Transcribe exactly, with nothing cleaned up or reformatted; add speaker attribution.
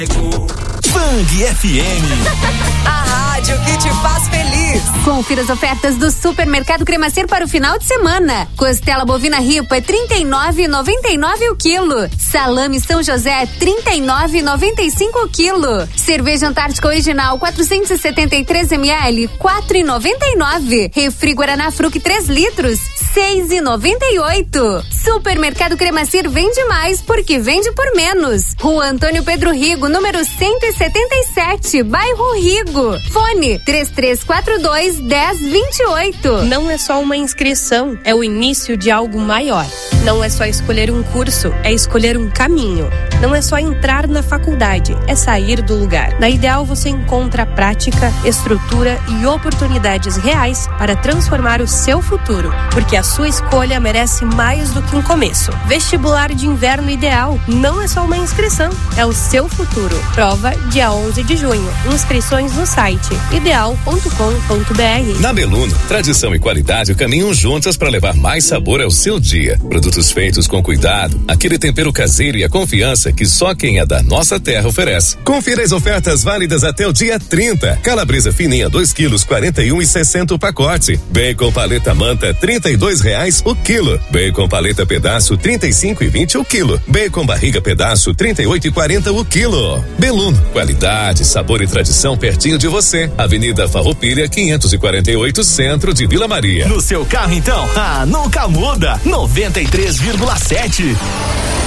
Speaker 1: Band F M.
Speaker 2: A rádio que te faz feliz.
Speaker 3: Confira as ofertas do Supermercado Cremacer para o final de semana. Costela bovina ripa trinta e nove reais e noventa e nove centavos o quilo. Salame São José trinta e nove reais e noventa e cinco centavos o quilo. Cerveja Antártica Original quatrocentos e setenta e três mililitros quatro reais e noventa e nove centavos. Refri Guaraná Fruc três litros seis reais e noventa e oito centavos. Supermercado Cremacer vende mais porque vende por menos. Rua Antônio Pedro Rigo, número cento e setenta e sete, bairro Rigo. Fone três três quatro dois, dez vinte e oito.
Speaker 4: Não é só uma inscrição, é o início de algo maior. Não é só escolher um curso, é escolher um caminho. Não é só entrar na faculdade, é sair do lugar. Na Ideal você encontra prática, estrutura e oportunidades reais para transformar o seu futuro, porque a sua escolha merece mais do que um começo. Vestibular de Inverno Ideal não é só uma inscrição, é o seu futuro. Prova dia onze de junho. Inscrições no site ideal ponto com ponto b r.
Speaker 5: Na Beluno, tradição e qualidade caminham juntas para levar mais sabor ao seu dia. Produtos feitos com cuidado, aquele tempero caseiro e a confiança que só quem é da nossa terra oferece. Confira as ofertas válidas até o dia trinta. Calabresa fininha dois quilos, quarenta e um e sessenta o pacote. Bacon paleta manta, trinta e dois reais o quilo. Bacon paleta pedaço, trinta e cinco e vinte o quilo. Bacon barriga pedaço, trinta e oito e quarenta o quilo. Beluno, qualidade, sabor e tradição pertinho de você. Avenida Farroupilha, quinhentos e quarenta e oito, centro de Vila Maria.
Speaker 1: No seu carro então, ah, nunca muda. noventa e três vírgula sete.